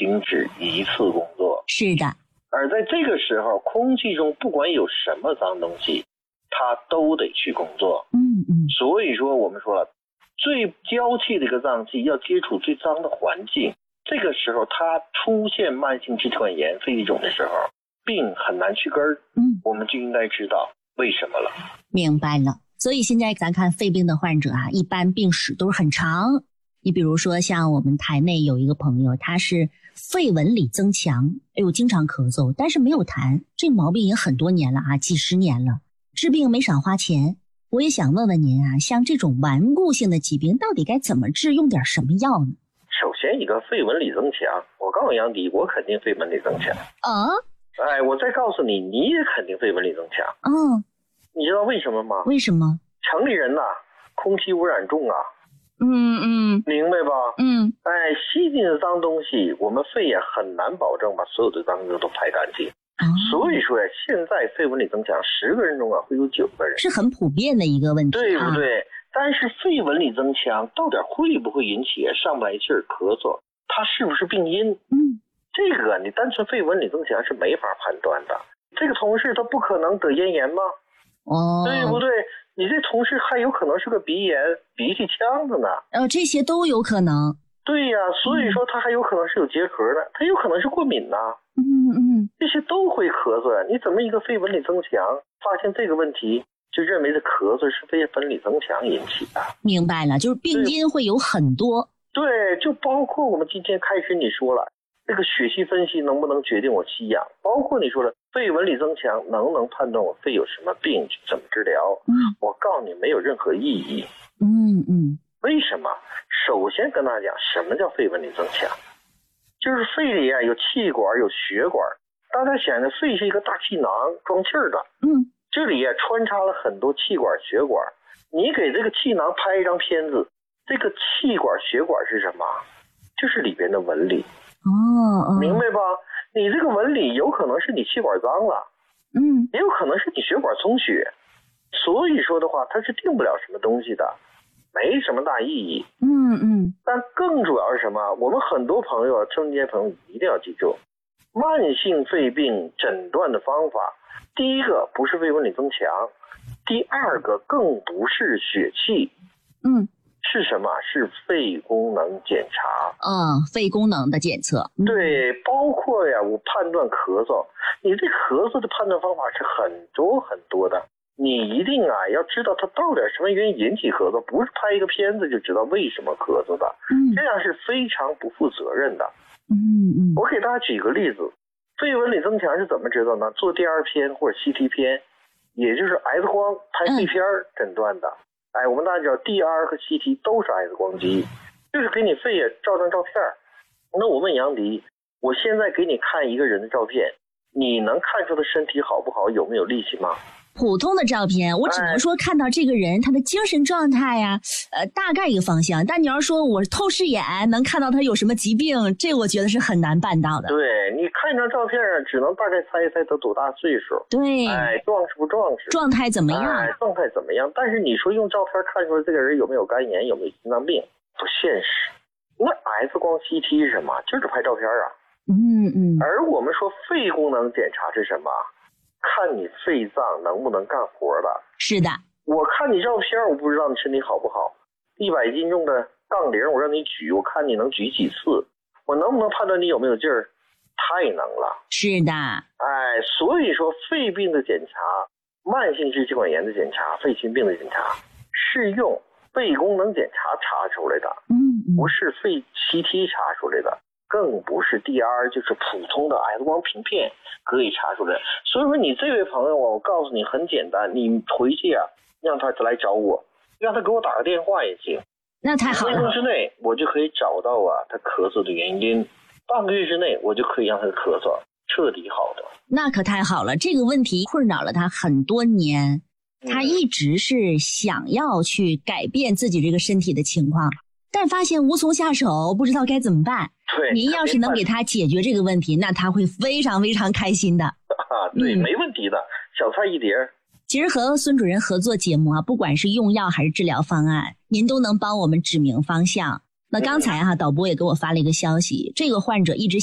停止一次工作。 是的。 而在这个时候，空气中不管有什么脏东西，它都得去工作。所以说我们说了，最娇气的一个脏器要接触最脏的环境，这个时候它出现慢性支气管炎、肺气肿的时候，病很难去根儿。我们就应该知道为什么了。 明白了。所以现在咱看肺病的患者啊，一般病史都是很长。你比如说像我们台内有一个朋友，他是肺纹理增强，经常咳嗽，但是没有痰，这毛病也很多年了啊，几十年了，治病没少花钱。我也想问问您啊，像这种顽固性的疾病到底该怎么治，用点什么药呢？ 首先一个肺纹理增强，我告诉杨迪，我肯定肺纹理增强啊。 我再告诉你，你也肯定肺纹理增强。你知道为什么吗？ 为什么？ 城里人呐，空气污染重啊。明白吧？吸进的脏东西，我们肺也很难保证把所有的脏东西都排干净。所以说现在肺纹理增强10个人中啊会有9个人， 是很普遍的一个问题， 对不对？但是肺纹理增强到底会不会引起上不来气儿、咳嗽，它是不是病因？这个你单纯肺纹理增强是没法判断的。这个同事他不可能得咽炎吗？对不对？你这同事还有可能是个鼻炎、鼻涕腔子呢。 这些都有可能。 对呀，所以说他还有可能是有结核的，他有可能是过敏呐。这些都会咳嗽呀。你怎么一个肺纹理增强，发现这个问题就认为这咳嗽是肺纹理增强引起的？ 明白了，就是病因会有很多。 对，就包括我们今天开始你说了，这个血系分析能不能决定我吸氧？包括你说了肺纹理增强能不能判断我肺有什么病，怎么治疗？我告诉你没有任何意义。为什么？首先跟大家讲，什么叫肺纹理增强？就是肺里啊有气管有血管，大家想着肺是一个大气囊，装气儿的。这里穿插了很多气管血管，你给这个气囊拍一张片子，这个气管血管是什么？就是里边的纹理。明白吧？你这个纹理有可能是你气管脏了，也有可能是你血管充血，所以说的话它是定不了什么东西的，没什么大意义。但更主要是什么？我们很多朋友春节朋友一定要记住，慢性肺病诊断的方法，第一个不是肺纹理增强，第二个更不是血气。是什么？是肺功能检查。 肺功能的检测。 对，包括我判断咳嗽，你这咳嗽的判断方法是很多很多的，你一定要知道它到底什么原因引起咳嗽，不是拍一个片子就知道为什么咳嗽的。这样是非常不负责任的。我给大家举个例子，肺纹理增强是怎么知道呢？做 DR 片或者 CT 片，也就是 X 光拍肺片诊断的。我们大家知道 DR 和 CT 都是 X 光机，就是给你肺照张照片。那我问杨迪，我现在给你看一个人的照片，你能看出他身体好不好，有没有力气吗？ 普通的照片我只能说看到这个人他的精神状态呀，大概一个方向，但你要说我透视眼能看到他有什么疾病，这我觉得是很难办到的。 对，你看一张照片只能大概猜一猜他多大岁数， 对， 壮实不壮实， 状态怎么样， 状态怎么样。但是你说用照片看出来这个人有没有肝炎，有没有心脏病，不现实。那 X 光 CT 是什么？就是拍照片啊。而我们说肺功能检查是什么？看你肺脏能不能干活的。 是的，我看你照片，我不知道你身体好不好。100斤重的杠铃我让你举，我看你能举几次，我能不能判断你有没有劲儿？太能了。 是的。 所以说肺病的检查、慢性支气管炎的检查、肺心病的检查是用肺功能检查查出来的，不是肺 CT 查出来的，更不是 DR， 就是普通的 X 光平片可以查出来。所以说你这位朋友我告诉你很简单，你回去让他来找我，让他给我打个电话也行。 那太好了。1 分钟之内我就可以找到他咳嗽的原因，半个月之内我就可以让他的咳嗽彻底好的。 那可太好了，这个问题困扰了他很多年，他一直是想要去改变自己这个身体的情况，但发现无从下手，不知道该怎么办。 对， 您要是能给他解决这个问题，那他会非常非常开心的。 对，没问题的，小菜一碟。 其实和孙主任合作节目不管是用药还是治疗方案，您都能帮我们指明方向。那刚才导播也给我发了一个消息，这个患者一直